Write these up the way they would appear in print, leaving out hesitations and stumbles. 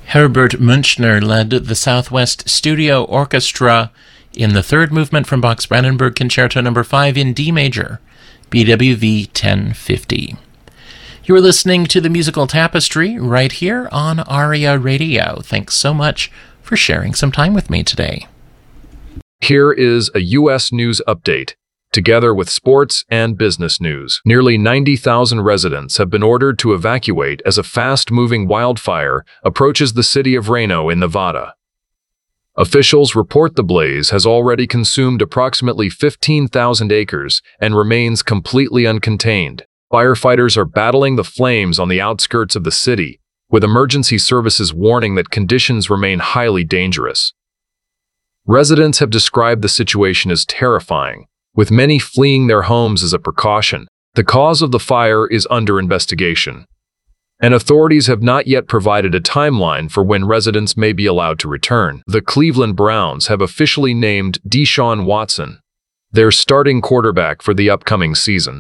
Herbert Münchner led the Southwest Studio Orchestra in the third movement from Bach's Brandenburg Concerto No. 5 in D major, BWV 1050. You are listening to the Musical Tapestry right here on ARIA Radio. Thanks so much for sharing some time with me today. Here is a U.S. news update, together with sports and business news. Nearly 90,000 residents have been ordered to evacuate as a fast-moving wildfire approaches the city of Reno in Nevada. Officials report the blaze has already consumed approximately 15,000 acres and remains completely uncontained. Firefighters are battling the flames on the outskirts of the city, with emergency services warning that conditions remain highly dangerous. Residents have described the situation as terrifying, with many fleeing their homes as a precaution. The cause of the fire is under investigation, and authorities have not yet provided a timeline for when residents may be allowed to return. The Cleveland Browns have officially named Deshaun Watson their starting quarterback for the upcoming season.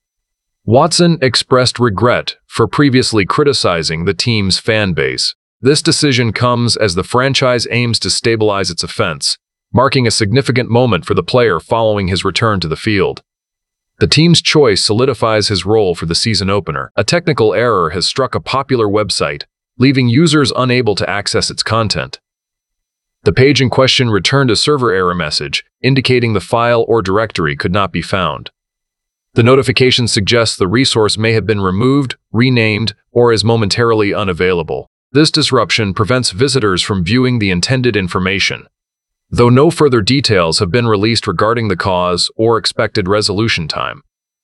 Watson expressed regret for previously criticizing the team's fan base. This decision comes as the franchise aims to stabilize its offense, marking a significant moment for the player following his return to the field. The team's choice solidifies his role for the season opener. A technical error has struck a popular website, leaving users unable to access its content. The page in question returned a server error message, indicating the file or directory could not be found. The notification suggests the resource may have been removed, renamed, or is momentarily unavailable. This disruption prevents visitors from viewing the intended information, though no further details have been released regarding the cause or expected resolution time.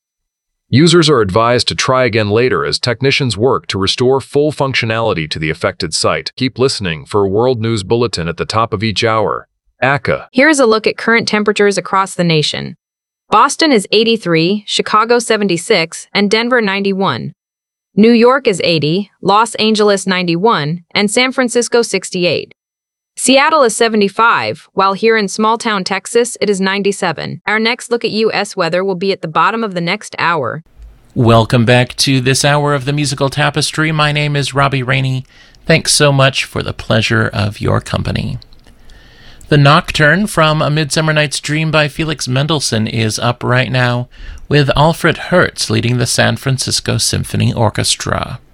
Users are advised to try again later as technicians work to restore full functionality to the affected site. Keep listening for a World News Bulletin at the top of each hour. ACA. Here's a look at current temperatures across the nation. Boston is 83, Chicago 76, and Denver 91. New York is 80, Los Angeles 91, and San Francisco 68. Seattle is 75, while here in small-town Texas, it is 97. Our next look at U.S. weather will be at the bottom of the next hour. Welcome back to this hour of the Musical Tapestry. My name is Robbie Rainey. Thanks so much for the pleasure of your company. The Nocturne from A Midsummer Night's Dream by Felix Mendelssohn is up right now, with Alfred Hertz leading the San Francisco Symphony Orchestra.